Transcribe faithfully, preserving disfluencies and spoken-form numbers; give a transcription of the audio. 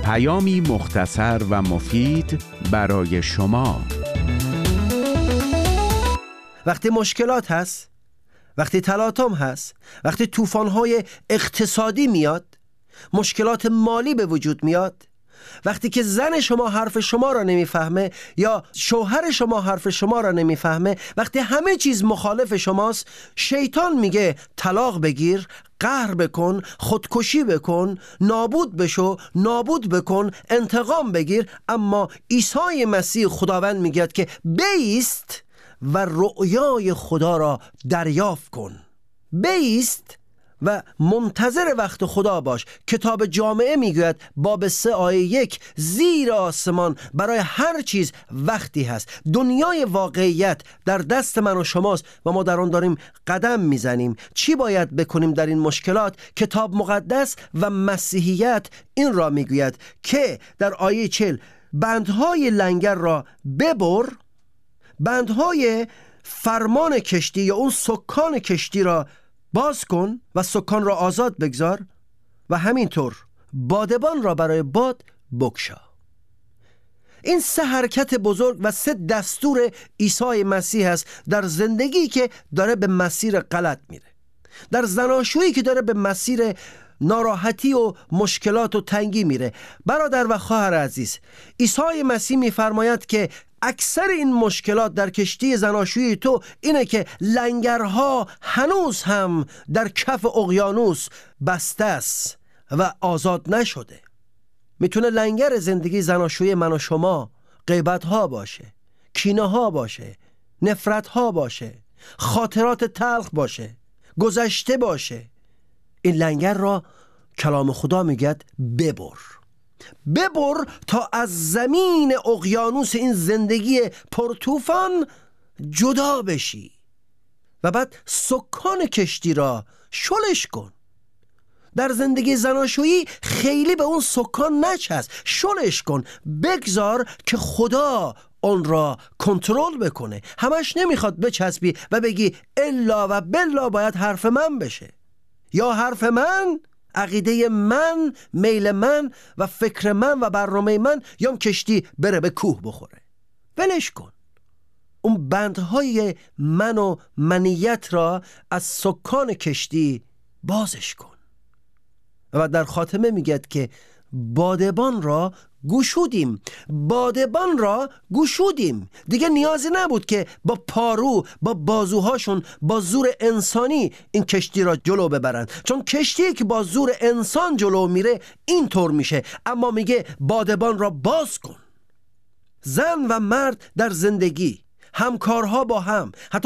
پیامی مختصر و مفید برای شما. وقتی مشکلات هست، وقتی تلاطم هست، وقتی طوفان‌های اقتصادی میاد، مشکلات مالی به وجود میاد، وقتی که زن شما حرف شما را نمیفهمه یا شوهر شما حرف شما را نمیفهمه، وقتی همه چیز مخالف شماست، شیطان میگه طلاق بگیر، قهر بکن، خودکشی بکن، نابود بشو، نابود بکن، انتقام بگیر. اما عیسی مسیح خداوند میگه که بایست و رؤیای خدا را دریافت کن. بایست و منتظر وقت خدا باش. کتاب جامعه میگوید باب سه آیه یک، زیر آسمان برای هر چیز وقتی هست. دنیای واقعیت در دست من و شماست و ما در آن داریم قدم میزنیم. چی باید بکنیم در این مشکلات؟ کتاب مقدس و مسیحیت این را میگوید که در آیه چهل بندهای لنگر را ببر، بندهای فرمان کشتی یا اون سکان کشتی را باز کن و سکان را آزاد بگذار و همینطور بادبان را برای باد بگشا. این سه حرکت بزرگ و سه دستور عیسی مسیح است در زندگی که داره به مسیر غلط میره، در زناشویی که داره به مسیر ناراحتی و مشکلات و تنگی میره. برادر و خواهر عزیز، عیسی مسیح میفرماید که اکثر این مشکلات در کشتی زناشویی تو اینه که لنگرها هنوز هم در کف اقیانوس بسته است و آزاد نشده. میتونه لنگر زندگی زناشویی من و شما غیبت ها باشه، کینه ها باشه، نفرت ها باشه، خاطرات تلخ باشه، گذشته باشه. این لنگر را کلام خدا میگه ببر، ببر تا از زمین اقیانوس این زندگی پرطوفان جدا بشی و بعد سکان کشتی را شلش کن. در زندگی زناشویی خیلی به اون سکان نچسب، شلش کن، بگذار که خدا اون را کنترل بکنه. همش نمیخواد بچسبی و بگی الا و بلا باید حرف من بشه، یا حرف من، عقیده من، میل من و فکر من و برنامه من یا کشتی بره به کوه بخوره. ولش کن. اون بندهای من و منیت را از سکان کشتی بازش کن. و در خاتمه میگه که بادبان را گشودیم، بادبان را گشودیم. دیگه نیازی نبود که با پارو، با بازوهاشون، با زور انسانی این کشتی را جلو ببرن، چون کشتی که با زور انسان جلو میره اینطور میشه. اما میگه بادبان را باز کن. زن و مرد در زندگی، همکارها با هم، حتی